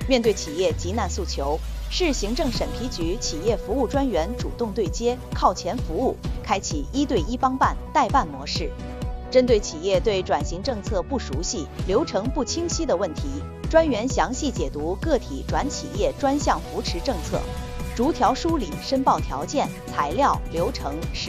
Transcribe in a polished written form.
面对企业急难诉求，市行政审批局企业服务专员主动对接，靠前服务，开启1对1帮办代办模式。针对企业对转型政策不熟悉、流程不清晰的问题，专员详细解读个体转企业专项扶持政策，逐条梳理申报条件、材料、流程。